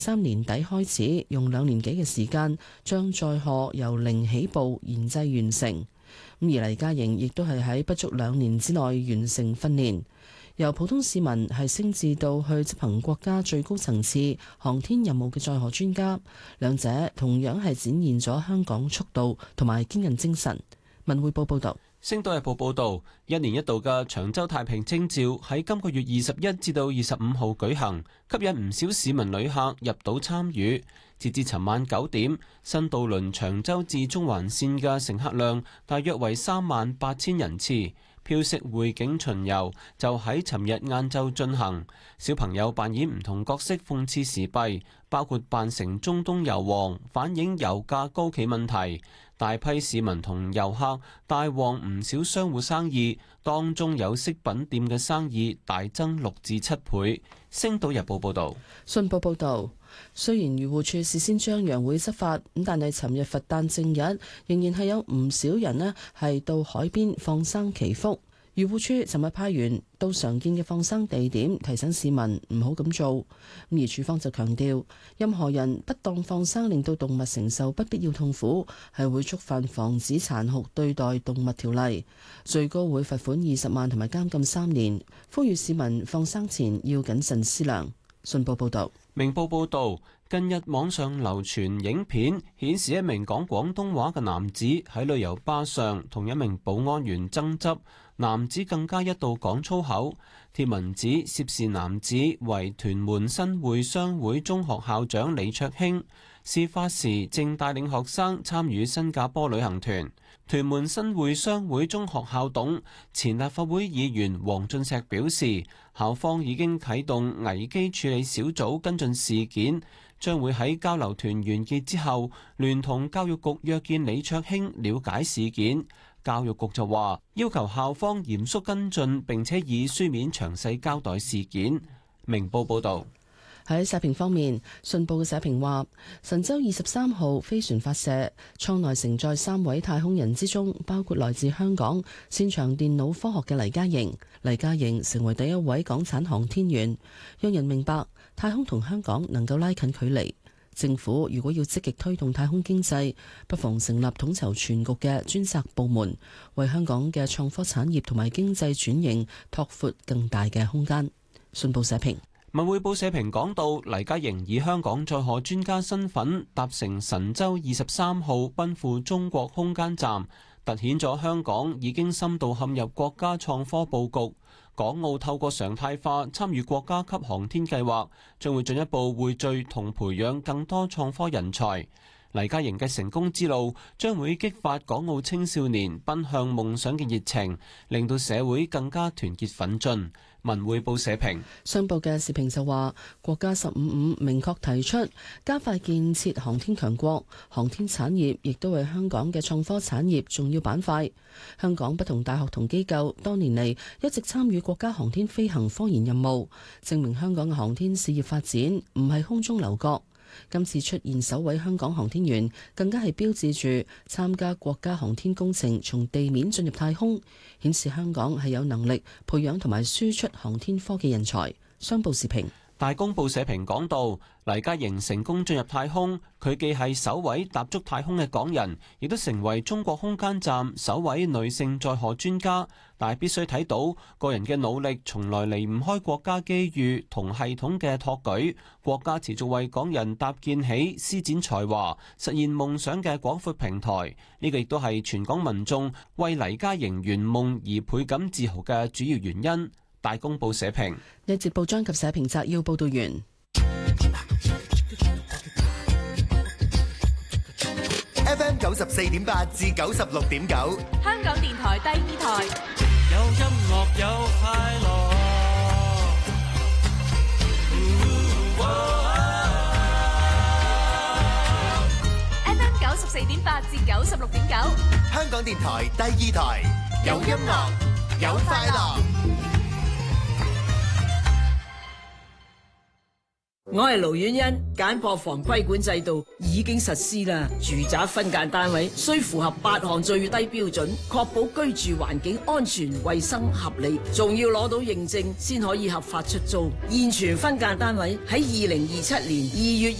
3年底開始，用2年幾嘅時間將載荷由零起步研製完成。咁而黎嘉瑩亦都係喺不足2年之內完成訓練，由普通市民係升至到去執行國家最高層次航天任務嘅載荷專家，兩者同樣係展現咗香港速度同埋堅韌精神。文匯報報道。 星島日報報導，1年1度嘅長洲太平清醮喺今個月21至到25號舉行，吸引唔少市民旅客入島參與。截至尋晚9點，新渡輪長洲至中環線嘅乘客量大約為38000人次。飄色匯景巡遊就喺尋日晏晝進行，小朋友扮演唔同角色諷刺時弊，包括扮成中東油王，反映油價高企問題。大批市民同遊客帶旺唔少商戶生意，當中有飾品店嘅生意大增6至7倍。星島日報報道。 信報報導，雖然漁護署事先張揚會執法，但係尋日佛誕正日仍然係有唔少人呢係到海邊放生祈福。漁護署尋日派員到常見嘅放生地點，提醒市民唔好咁做。而署方就強調，任何人不當放生令到動物承受不必要痛苦，係會觸犯防止殘酷對待動物條例，最高會罰款20萬同埋監禁3年。呼籲市民放生前要謹慎思量。信報報導。 明報報導，近日網上流傳影片，顯示一名講廣東話嘅男子喺旅遊巴上同一名保安員爭執，男子更加一度講粗口。貼文指涉事男子為屯門新會商會中學校長李卓興，事發時正帶領學生參與新加坡旅行團。屯門新會商會中學校董、前立法會議員黃俊碩表示，校方已經啟動危機處理小組跟進事件，將會喺交流團完結之後，聯同教育局約見李卓興了解事件。教育局就話要求校方嚴肅跟進，並且以書面詳細交代事件。明報報道。 喺社評方面，信報嘅社評話，神舟23號飛船發射，艙內承載3位太空人之中，包括來自香港擅長電腦科學嘅黎嘉瑩。黎嘉瑩成為第一位港產航天員，讓人明白太空同香港能夠拉近距離。政府如果要積極推動太空經濟，不妨成立統籌全局嘅專責部門，為香港嘅創科產業同埋經濟轉型拓闊更大嘅空間。信報社評。 文匯報社評講到，黎嘉瑩以香港載荷專家身份搭乘神舟23號奔赴中國空間站，凸顯咗香港已經深度陷入國家創科佈局。港澳透過常態化參與國家級航天計劃，將會進一步匯聚同培養更多創科人才。黎嘉瑩嘅成功之路將會激發港澳青少年奔向夢想嘅熱情，令到社會更加團結奮進。文匯報社評。 商報嘅時評就話，國家15.5明確提出加快建設航天強國，航天產業亦都係香港嘅創科產業重要板塊。香港不同大學同機構多年嚟一直參與國家航天飛行科研任務，證明香港嘅航天事業發展唔係空中樓閣。今次出現首位香港航天員，更加係標誌住參加國家航天工程從地面進入太空，顯示香港係有能力培養同埋輸出航天科技人才。商報時評。 大公報社評講到，黎嘉瑩成功進入太空，佢既係首位踏足太空嘅港人，亦都成為中國空間站首位女性載荷專家。但係必須睇到個人嘅努力從來離唔開國家機遇同系統嘅托舉，國家持續為港人搭建起施展才華、實現夢想嘅廣闊平台。呢個亦都係全港民眾為黎嘉瑩圓夢而倍感自豪嘅主要原因。大公報社評。 呢節報章及社評摘要報道完。 FM 94.8至96.9， 香港電台第2台。 有音樂有快樂。 FM 94.8至96.9， 香港電台第2台。有音樂有快樂。 我係盧婉欣，簡樸房規管制度已經實施啦。住宅分間單位需符合8項最低標準，確保居住環境安全、衛生、合理，仲要攞到認證先可以合法出租。現存分間單位喺2027年2月